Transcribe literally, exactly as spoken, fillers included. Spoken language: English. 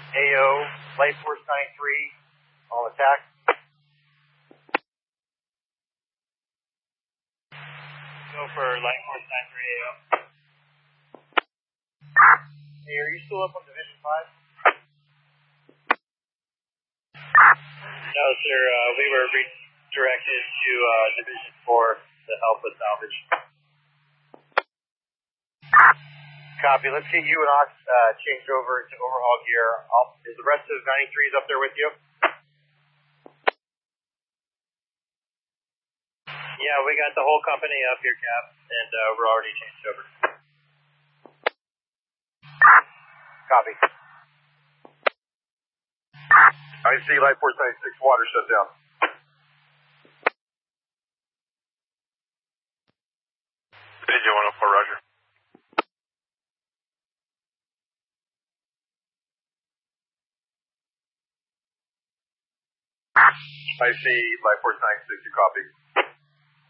A O, Light Force ninety-three, on attack. Go for Light Force ninety-three A O. Hey, are you still up on Division five? No, sir. Uh, we were redirected to uh, Division four to help with salvage. Copy. Let's get you and Ox uh, changed over to overhaul gear. I'll, is the rest of ninety-threes up there with you? Yeah, we got the whole company up here, Cap, and uh, we're already changed over. Copy. I see Light Force ninety-six, water shut down. Division one oh four, roger. I see Light Force ninety-six, you copy.